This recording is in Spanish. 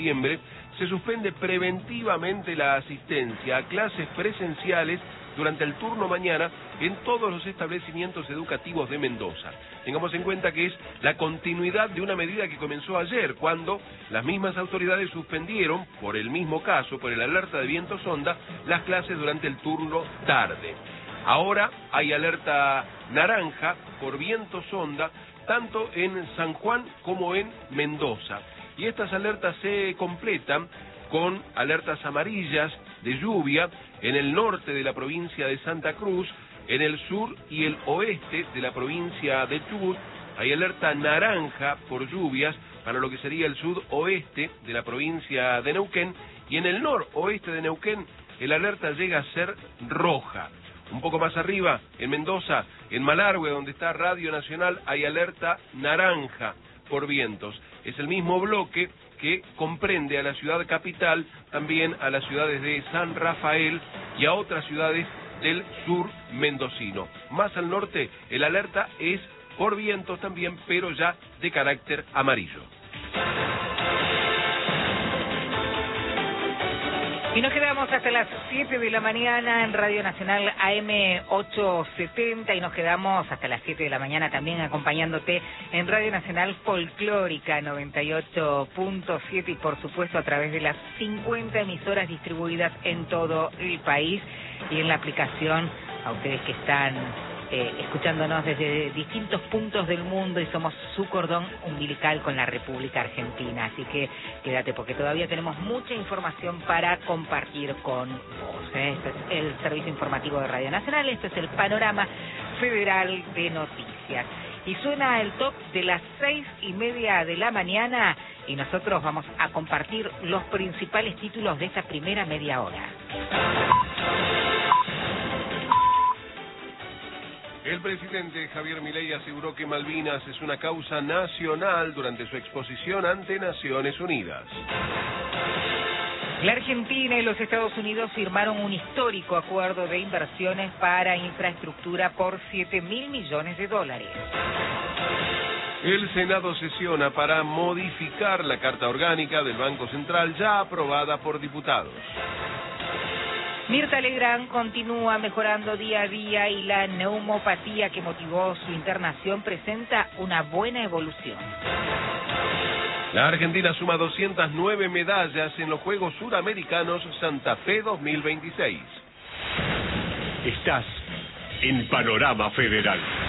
septiembre, se suspende preventivamente la asistencia a clases presenciales durante el turno mañana en todos los establecimientos educativos de Mendoza. Tengamos en cuenta que es la continuidad de una medida que comenzó ayer, cuando las mismas autoridades suspendieron, por el mismo caso, por el alerta de viento sonda, las clases durante el turno tarde. Ahora hay alerta naranja por viento sonda, tanto en San Juan como en Mendoza. Y estas alertas se completan con alertas amarillas de lluvia en el norte de la provincia de Santa Cruz, en el sur y el oeste de la provincia de Chubut. Hay alerta naranja por lluvias para lo que sería el sudoeste de la provincia de Neuquén, y en el noroeste de Neuquén el alerta llega a ser roja. Un poco más arriba, en Mendoza, en Malargüe, donde está Radio Nacional, hay alerta naranja por vientos. Es el mismo bloque que comprende a la ciudad capital, también a las ciudades de San Rafael y a otras ciudades del sur mendocino. Más al norte, el alerta es por vientos también, pero ya de carácter amarillo. Y nos quedamos hasta las 7 de la mañana en Radio Nacional AM 870 y nos quedamos hasta las 7 de la mañana también acompañándote en Radio Nacional Folclórica 98.7 y por supuesto a través de las 50 emisoras distribuidas en todo el país y en la aplicación a ustedes que están escuchándonos desde distintos puntos del mundo y somos su cordón umbilical con la República Argentina. Así que quédate porque todavía tenemos mucha información para compartir con vos. Este es el servicio informativo de Radio Nacional, este es el panorama federal de noticias. Y suena el top de las 6:30 de la mañana y nosotros vamos a compartir los principales títulos de esta primera media hora. El presidente Javier Milei aseguró que Malvinas es una causa nacional durante su exposición ante Naciones Unidas. La Argentina y los Estados Unidos firmaron un histórico acuerdo de inversiones para infraestructura por $7.000 millones. El Senado sesiona para modificar la Carta Orgánica del Banco Central ya aprobada por diputados. Mirta Legrand continúa mejorando día a día y la neumopatía que motivó su internación presenta una buena evolución. La Argentina suma 209 medallas en los Juegos Suramericanos Santa Fe 2026. Estás en Panorama Federal.